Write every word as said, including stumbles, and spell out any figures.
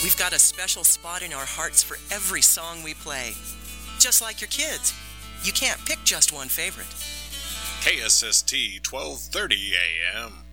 We've got a special spot in our hearts for every song we play. Just like your kids, you can't pick just one favorite. K S S T twelve thirty A M